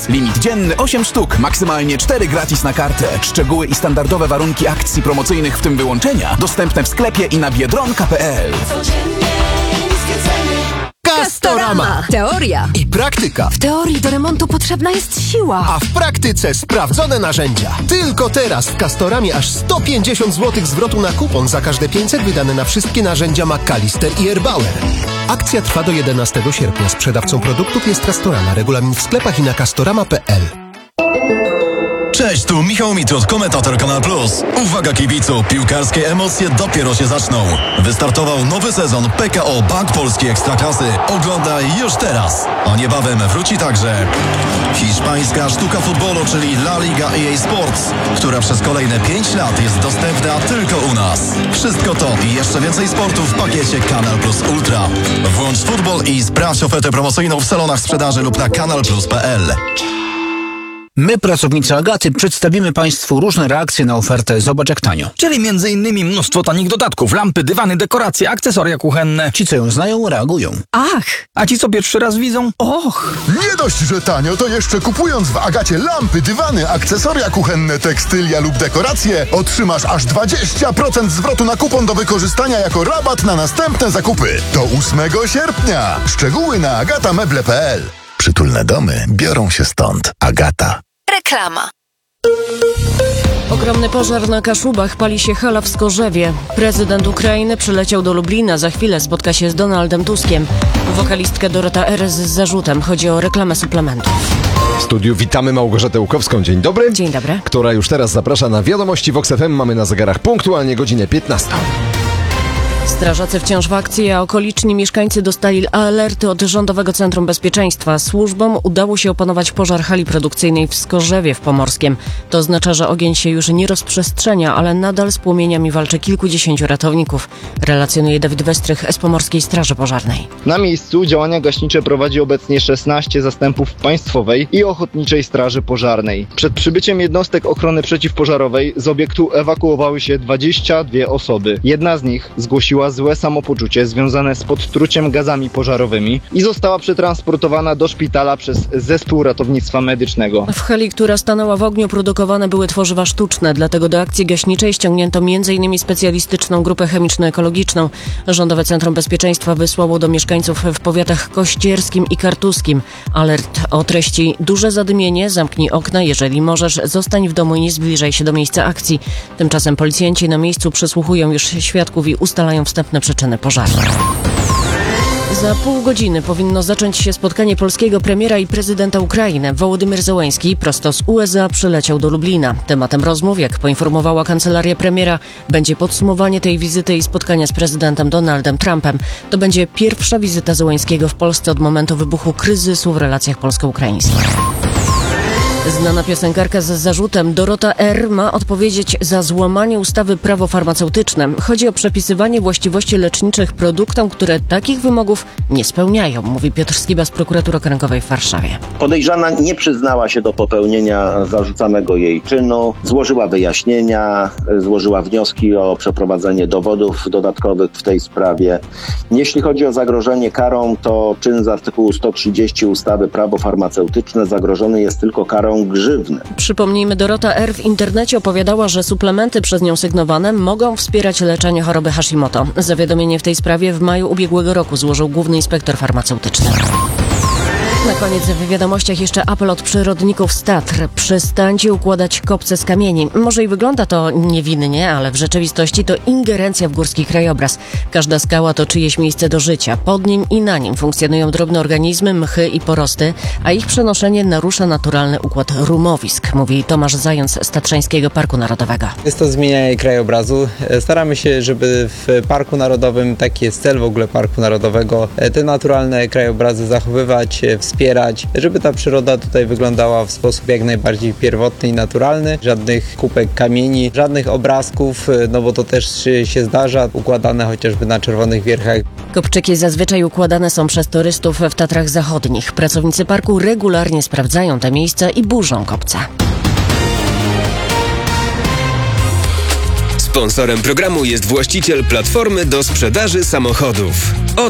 Limit dzienny 8 sztuk, maksymalnie 4 gratis na kartę. Szczegóły i standardowe warunki akcji promocyjnych, w tym wyłączenia, dostępne w sklepie i na biedronka.pl. Castorama. Teoria I praktyka. W teorii do remontu potrzebna jest siła. A w praktyce sprawdzone narzędzia. Tylko teraz w Castoramie aż 150 zł zwrotu na kupon za każde 500 wydane na wszystkie narzędzia McAllister i Erbauer. Akcja trwa do 11 sierpnia. Sprzedawcą produktów jest Castorama. Regulamin w sklepach i na castorama.pl. Cześć, tu Michał Mitrud, komentator Kanal Plus. Uwaga kibicu, piłkarskie emocje dopiero się zaczną. Wystartował nowy sezon PKO Bank Polski Ekstraklasy. Oglądaj już teraz. A niebawem wróci także hiszpańska sztuka futbolu, czyli La Liga EA Sports, która przez kolejne 5 lat jest dostępna tylko u nas. Wszystko to i jeszcze więcej sportu w pakiecie Kanal Plus Ultra. Włącz futbol i sprawdź ofertę promocyjną w salonach sprzedaży lub na kanalplus.pl. My, pracownicy Agaty, przedstawimy Państwu różne reakcje na ofertę Zobacz jak tanio. Czyli m.in. mnóstwo tanich dodatków, lampy, dywany, dekoracje, akcesoria kuchenne. Ci, co ją znają, reagują. Ach! A ci, co pierwszy raz widzą? Och! Nie dość, że tanio, to jeszcze kupując w Agacie lampy, dywany, akcesoria kuchenne, tekstylia lub dekoracje, otrzymasz aż 20% zwrotu na kupon do wykorzystania jako rabat na następne zakupy. Do 8 sierpnia. Szczegóły na agatameble.pl. Przytulne domy biorą się stąd. Agata. Reklama. Ogromny pożar na Kaszubach, pali się hala w Skorzewie. Prezydent Ukrainy przyleciał do Lublina, za chwilę spotka się z Donaldem Tuskiem. Wokalistkę Dorota R. z zarzutem. Chodzi o reklamę suplementów. W studiu witamy Małgorzatę Łukowską. Dzień dobry. Dzień dobry. Która już teraz zaprasza na wiadomości Vox FM. Mamy na zegarach punktualnie godzinę 15. Strażacy wciąż w akcji, a okoliczni mieszkańcy dostali alerty od Rządowego Centrum Bezpieczeństwa. Służbom udało się opanować pożar hali produkcyjnej w Skorzewie w Pomorskiem. To oznacza, że ogień się już nie rozprzestrzenia, ale nadal z płomieniami walczy kilkudziesięciu ratowników. Relacjonuje Dawid Westrych z Pomorskiej Straży Pożarnej. Na miejscu działania gaśnicze prowadzi obecnie 16 zastępów Państwowej i Ochotniczej Straży Pożarnej. Przed przybyciem jednostek ochrony przeciwpożarowej z obiektu ewakuowały się 22 osoby. Jedna z nich zgłosiła złe samopoczucie związane z podtruciem gazami pożarowymi i została przetransportowana do szpitala przez zespół ratownictwa medycznego. W hali, która stanęła w ogniu, produkowane były tworzywa sztuczne, dlatego do akcji gaśniczej ściągnięto m.in. specjalistyczną grupę chemiczno-ekologiczną. Rządowe Centrum Bezpieczeństwa wysłało do mieszkańców w powiatach kościerskim i kartuskim alert o treści: duże zadymienie, zamknij okna, jeżeli możesz, zostań w domu i nie zbliżaj się do miejsca akcji. Tymczasem policjanci na miejscu przesłuchują już świadków i ustalają wstępne przyczyny pożaru. Za pół godziny powinno zacząć się spotkanie polskiego premiera i prezydenta Ukrainy. Wołodymyr Zełenski prosto z USA przyleciał do Lublina. Tematem rozmów, jak poinformowała kancelaria premiera, będzie podsumowanie tej wizyty i spotkania z prezydentem Donaldem Trumpem. To będzie pierwsza wizyta Zełenskiego w Polsce od momentu wybuchu kryzysu w relacjach polsko-ukraińskich. Znana piosenkarka z zarzutem Dorota R. ma odpowiedzieć za złamanie ustawy Prawo farmaceutyczne. Chodzi o przepisywanie właściwości leczniczych produktom, które takich wymogów nie spełniają, mówi Piotr Skiba z Prokuratury Okręgowej w Warszawie. Podejrzana nie przyznała się do popełnienia zarzucanego jej czynu, złożyła wyjaśnienia, złożyła wnioski o przeprowadzenie dowodów dodatkowych w tej sprawie. Jeśli chodzi o zagrożenie karą, to czyn z artykułu 130 ustawy Prawo farmaceutyczne zagrożony jest tylko karą grzywny. Przypomnijmy, Dorota R. w internecie opowiadała, że suplementy przez nią sygnowane mogą wspierać leczenie choroby Hashimoto. Zawiadomienie w tej sprawie w maju ubiegłego roku złożył główny inspektor farmaceutyczny. Na koniec w wiadomościach jeszcze apel od przyrodników z Tatr. Przestańcie układać kopce z kamieni. Może i wygląda to niewinnie, ale w rzeczywistości to ingerencja w górski krajobraz. Każda skała to czyjeś miejsce do życia. Pod nim i na nim funkcjonują drobne organizmy, mchy i porosty, a ich przenoszenie narusza naturalny układ rumowisk, mówi Tomasz Zając z Tatrzańskiego Parku Narodowego. Jest to zmienianie krajobrazu. Staramy się, żeby w Parku Narodowym, taki jest cel w ogóle Parku Narodowego, te naturalne krajobrazy zachowywać, wspierać, żeby ta przyroda tutaj wyglądała w sposób jak najbardziej pierwotny i naturalny. Żadnych kupek kamieni, żadnych obrazków, no bo to też się zdarza, układane chociażby na Czerwonych Wierchach. Kopczyki zazwyczaj układane są przez turystów w Tatrach Zachodnich. Pracownicy parku regularnie sprawdzają te miejsca i burzą kopce. Sponsorem programu jest właściciel platformy do sprzedaży samochodów.